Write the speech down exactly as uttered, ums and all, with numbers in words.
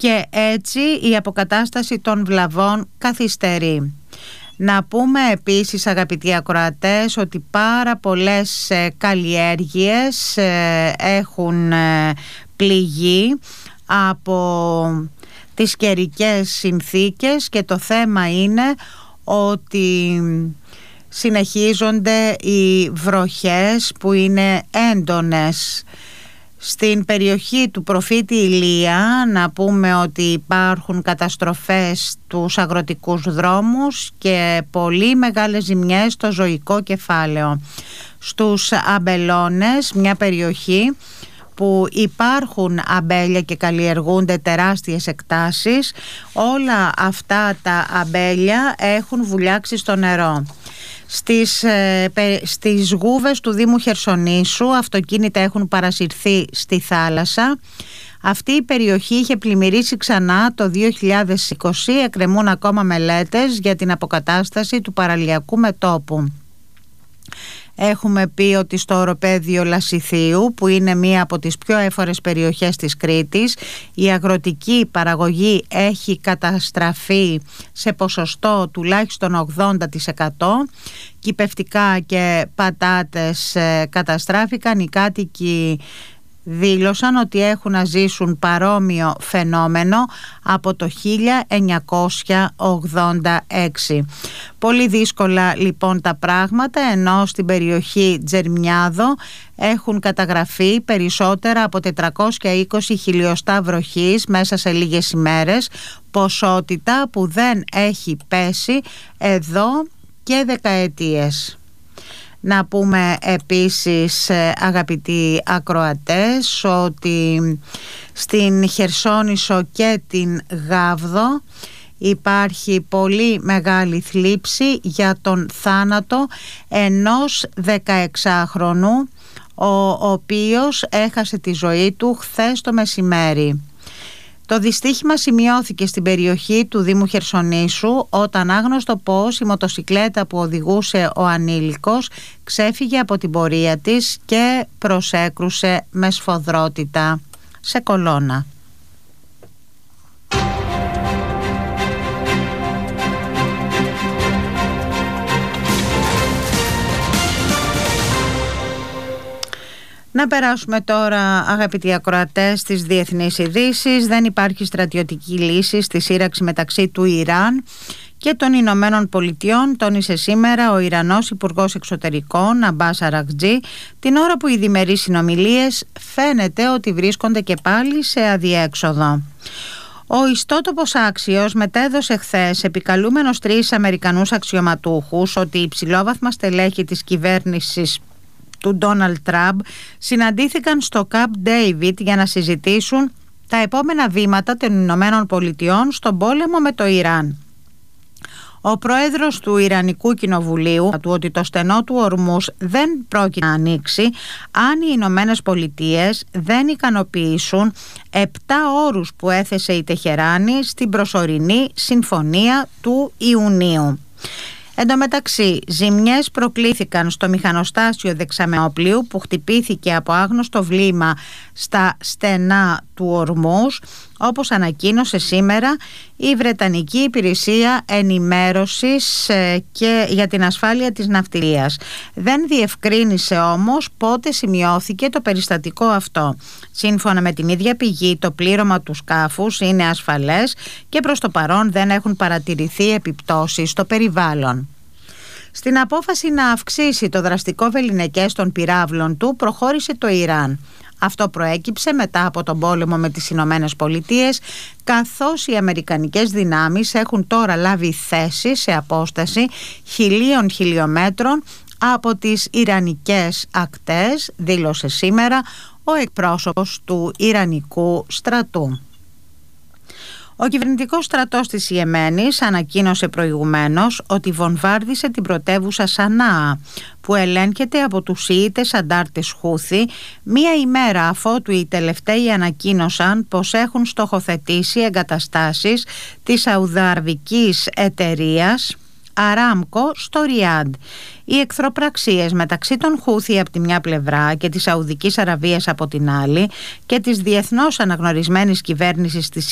και έτσι η αποκατάσταση των βλαβών καθυστερεί. Να πούμε επίσης, αγαπητοί ακροατές, ότι πάρα πολλές ε, καλλιέργειες ε, έχουν ε, πληγεί από τις καιρικές συνθήκες και το θέμα είναι ότι συνεχίζονται οι βροχές που είναι έντονες. Στην περιοχή του προφήτη Ηλία να πούμε ότι υπάρχουν καταστροφές στους αγροτικούς δρόμους και πολύ μεγάλες ζημιές στο ζωικό κεφάλαιο. Στους Αμπελώνες, μια περιοχή που υπάρχουν αμπέλια και καλλιεργούνται τεράστιες εκτάσεις, όλα αυτά τα αμπέλια έχουν βουλιάξει στο νερό. Στις, ε, στις γούβες του Δήμου Χερσονήσου αυτοκίνητα έχουν παρασυρθεί στη θάλασσα. Αυτή η περιοχή είχε πλημμυρίσει ξανά το δύο χιλιάδες είκοσι. Εκκρεμούν ακόμα μελέτες για την αποκατάσταση του παραλιακού μετώπου. Έχουμε πει ότι στο οροπέδιο Λασιθίου, που είναι μία από τις πιο έφορες περιοχές της Κρήτης, η αγροτική παραγωγή έχει καταστραφεί σε ποσοστό τουλάχιστον ογδόντα τοις εκατό. Κυπευτικά και πατάτες καταστράφηκαν. Οι κάτοικοι δήλωσαν ότι έχουν να ζήσουν παρόμοιο φαινόμενο από το χίλια εννιακόσια ογδόντα έξι. Πολύ δύσκολα λοιπόν τα πράγματα, ενώ στην περιοχή Τζερμιάδο έχουν καταγραφεί περισσότερα από τετρακόσια είκοσι χιλιοστά βροχής μέσα σε λίγες ημέρες, ποσότητα που δεν έχει πέσει εδώ και δεκαετίες. Να πούμε επίσης, αγαπητοί ακροατές, ότι στην Χερσόνησο και την Γάβδο υπάρχει πολύ μεγάλη θλίψη για τον θάνατο ενός δεκαεξάχρονου, ο οποίος έχασε τη ζωή του χθες το μεσημέρι. Το δυστύχημα σημειώθηκε στην περιοχή του Δήμου Χερσονήσου όταν άγνωστο πώς η μοτοσικλέτα που οδηγούσε ο ανήλικος ξέφυγε από την πορεία της και προσέκρουσε με σφοδρότητα σε κολόνα. Να περάσουμε τώρα, αγαπητοί ακροατές, στις διεθνείς ειδήσεις. Δεν υπάρχει στρατιωτική λύση στη σύραξη μεταξύ του Ιράν και των Ηνωμένων Πολιτειών, τόνισε σήμερα ο Ιρανός Υπουργός Εξωτερικών Αμπάς Αρακτζή, την ώρα που οι διμερείς συνομιλίες φαίνεται ότι βρίσκονται και πάλι σε αδιέξοδο. Ο ιστότοπος Άξιος μετέδωσε χθες, επικαλούμενος τρεις Αμερικανούς αξιωματούχους, ότι οι υψηλόβαθμα στελέχη της κυβέρνησης του Ντόναλντ Τραμπ συναντήθηκαν στο Καμπ Ντέιβιντ για να συζητήσουν τα επόμενα βήματα των Ηνωμένων Πολιτειών στον πόλεμο με το Ιράν. Ο πρόεδρος του Ιρανικού Κοινοβουλίου του ότι το στενό του Ορμούς δεν πρόκειται να ανοίξει αν οι Ηνωμένες Πολιτείες δεν ικανοποιήσουν επτά όρους που έθεσε η Τεχεράνη στην προσωρινή συμφωνία του Ιουνίου. Εν τω μεταξύ, ζημιές προκλήθηκαν στο μηχανοστάσιο δεξαμενόπλιου που χτυπήθηκε από άγνωστο βλήμα στα στενά του Ορμούς, όπως ανακοίνωσε σήμερα η Βρετανική Υπηρεσία Ενημέρωσης και για την ασφάλεια της ναυτιλίας. Δεν διευκρίνησε όμως πότε σημειώθηκε το περιστατικό αυτό. Σύμφωνα με την ίδια πηγή, το πλήρωμα του σκάφους είναι ασφαλές και προς το παρόν δεν έχουν παρατηρηθεί επιπτώσεις στο περιβάλλον. Στην απόφαση να αυξήσει το δραστικό βεληνικές των πυράβλων του προχώρησε το Ιράν. Αυτό προέκυψε μετά από τον πόλεμο με τις Ηνωμένες Πολιτείες, καθώς οι αμερικανικές δυνάμεις έχουν τώρα λάβει θέση σε απόσταση χιλίων χιλιόμετρων από τις ιρανικές ακτές, δήλωσε σήμερα ο εκπρόσωπος του Ιρανικού στρατού. Ο κυβερνητικός στρατός της Ιεμένης ανακοίνωσε προηγουμένως ότι βομβάρδισε την πρωτεύουσα Σανάα, που ελέγχεται από τους Σιήτες αντάρτες Χούθι, μία ημέρα αφότου οι τελευταίοι ανακοίνωσαν πως έχουν στοχοθετήσει εγκαταστάσεις της σαουδαραβικής εταιρείας Αράμκο στο Ριάντ. Οι εχθροπραξίες μεταξύ των Χούθι από τη μια πλευρά και της Σαουδικής Αραβίας από την άλλη και της διεθνώς αναγνωρισμένης κυβέρνησης της